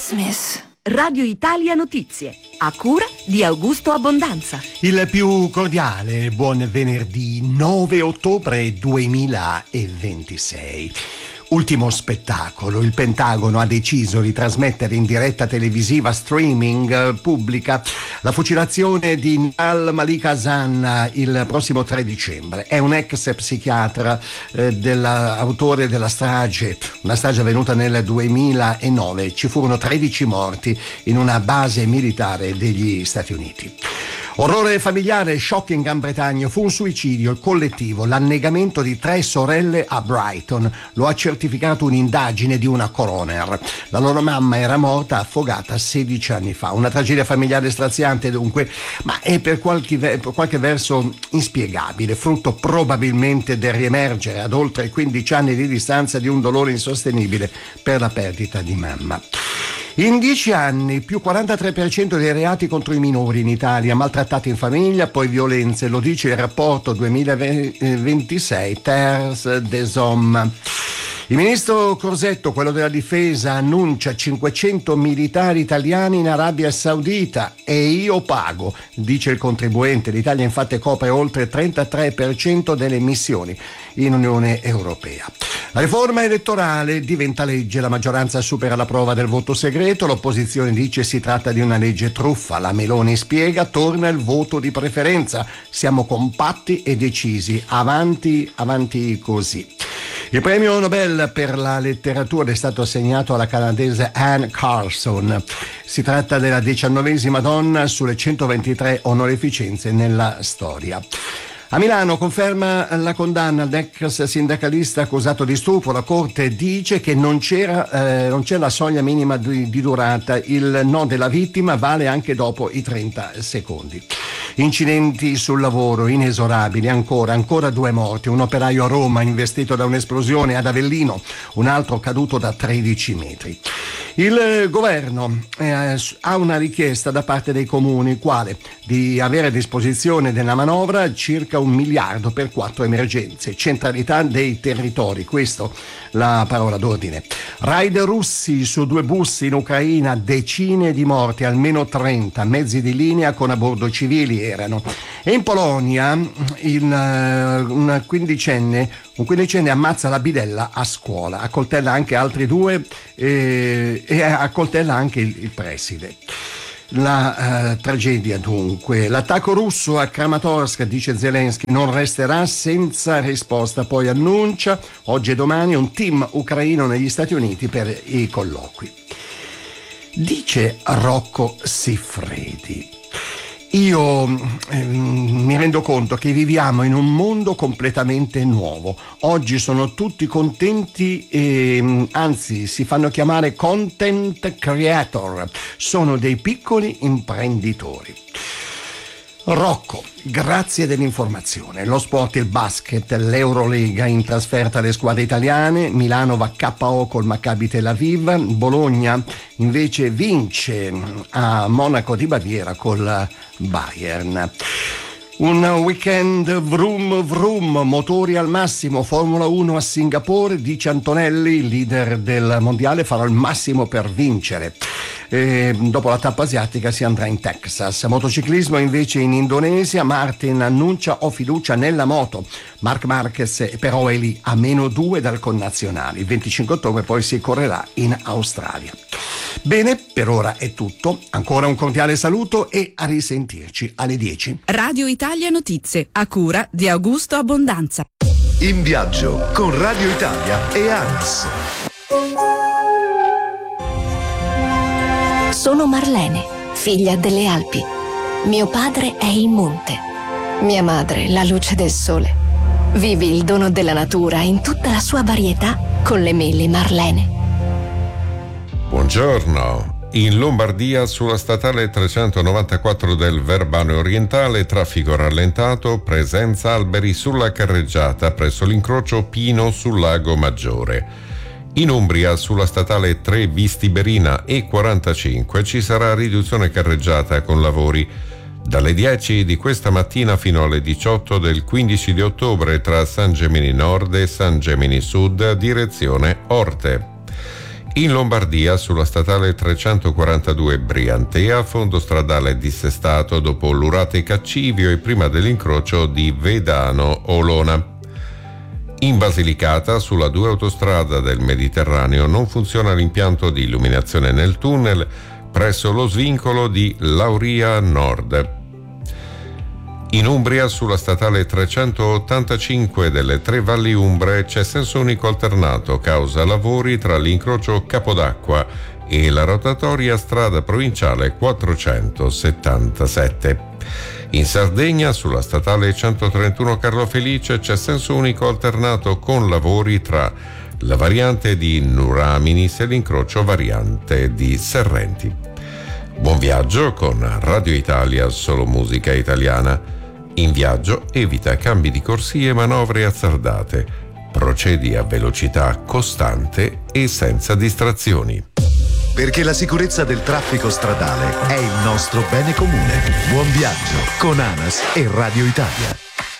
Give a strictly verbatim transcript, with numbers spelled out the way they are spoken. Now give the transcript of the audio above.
Christmas. Radio Italia Notizie, a cura di Augusto Abbondanza. Il più cordiale buon venerdì nove ottobre duemilaventisei. Ultimo spettacolo. Il Pentagono ha deciso di trasmettere in diretta televisiva streaming eh, pubblica la fucilazione di Al-Malik Hassan il prossimo tre dicembre. È un ex psichiatra eh, dell'autore della strage, una strage avvenuta nel duemilanove. Ci furono tredici morti in una base militare degli Stati Uniti. Orrore familiare, shock in Gran Bretagna, fu un suicidio collettivo, l'annegamento di tre sorelle a Brighton. Lo ha certificato un'indagine di una coroner. La loro mamma era morta affogata sedici anni fa. Una tragedia familiare straziante dunque, ma è per qualche, per qualche verso inspiegabile, frutto probabilmente del riemergere ad oltre quindici anni di distanza di un dolore insostenibile per la perdita di mamma. In dieci anni, più quarantatré per cento dei reati contro i minori in Italia, maltrattati in famiglia, poi violenze, lo dice il rapporto duemilaventisei Terres des Hommes. Il ministro Crosetto, quello della difesa, annuncia cinquecento militari italiani in Arabia Saudita e io pago, dice il contribuente. L'Italia infatti copre oltre il trentatré per cento delle missioni in Unione Europea. La riforma elettorale diventa legge, la maggioranza supera la prova del voto segreto, l'opposizione dice si tratta di una legge truffa, la Meloni spiega torna il voto di preferenza, siamo compatti e decisi, avanti, avanti così. Il premio Nobel per la letteratura è stato assegnato alla canadese Anne Carson. Si tratta della diciannovesima donna sulle centoventitré onorificenze nella storia. A Milano conferma la condanna all'ex sindacalista accusato di stupro. La Corte dice che non c'era, eh, non c'è la soglia minima di, di durata. Il no della vittima vale anche dopo i trenta secondi. Incidenti sul lavoro inesorabili, ancora, ancora due morti. Un operaio a Roma investito da un'esplosione, ad Avellino un altro caduto da tredici metri. Il governo eh, ha una richiesta da parte dei comuni, quale? Di avere a disposizione della manovra circa un miliardo per quattro emergenze, centralità dei territori, questo la parola d'ordine. Raid russi su due bus in Ucraina, decine di morti, almeno trenta, mezzi di linea con a bordo civili erano. E in Polonia il, un quindicenne un quindicenne ammazza la bidella a scuola, accoltella anche altri due eh, e accoltella anche il, il preside. La uh, tragedia dunque. L'attacco russo a Kramatorsk, dice Zelensky, non resterà senza risposta. Poi annuncia oggi e domani un team ucraino negli Stati Uniti per i colloqui. Dice Rocco Siffredi: io eh, mi rendo conto che viviamo in un mondo completamente nuovo. Oggi sono tutti contenti e anzi si fanno chiamare content creator. Sono dei piccoli imprenditori. Rocco, grazie dell'informazione. Lo sport, il basket, l'Eurolega in trasferta alle squadre italiane. Milano va K O col Maccabi Tel Aviv. Bologna invece vince a Monaco di Baviera col Bayern. Un weekend vroom vroom, motori al massimo, Formula uno a Singapore, dice Antonelli, leader del mondiale, farà il massimo per vincere. E dopo la tappa asiatica si andrà in Texas. Motociclismo invece in Indonesia, Martin annuncia ho fiducia nella moto. Marc Marquez però è lì a meno due dal connazionale. Il venticinque ottobre poi si correrà in Australia. Bene, per ora è tutto. Ancora un cordiale saluto e a risentirci alle dieci. Radio Italia Notizie, a cura di Augusto Abbondanza. In viaggio con Radio Italia e A N S. Sono Marlene, figlia delle Alpi. Mio padre è il monte. Mia madre, la luce del sole. Vivi il dono della natura in tutta la sua varietà con le mele Marlene. Buongiorno. In Lombardia, sulla statale trecentonovantaquattro del Verbano orientale, traffico rallentato, presenza alberi sulla carreggiata presso l'incrocio Pino sul Lago Maggiore. In Umbria, sulla statale tre Vistiberina e quarantacinque, ci sarà riduzione carreggiata con lavori dalle dieci di questa mattina fino alle diciotto del quindici di ottobre tra San Gemini Nord e San Gemini Sud, direzione Orte. In Lombardia, sulla statale trecentoquarantadue Briantea, fondo stradale dissestato dopo l'Urate Caccivio e prima dell'incrocio di Vedano-Olona. In Basilicata, sulla due autostrada del Mediterraneo, non funziona l'impianto di illuminazione nel tunnel presso lo svincolo di Lauria Nord. In Umbria, sulla statale trecentottantacinque delle Tre Valli Umbre, c'è senso unico alternato causa lavori tra l'incrocio Capodacqua e la rotatoria strada provinciale quattrocentosettantasette. In Sardegna, sulla statale centotrentuno Carlo Felice, c'è senso unico alternato con lavori tra la variante di Nuraminis e l'incrocio variante di Serrenti. Buon viaggio con Radio Italia, solo musica italiana. In viaggio evita cambi di corsie e manovre azzardate. Procedi a velocità costante e senza distrazioni. Perché la sicurezza del traffico stradale è il nostro bene comune. Buon viaggio con ANAS e Radio Italia.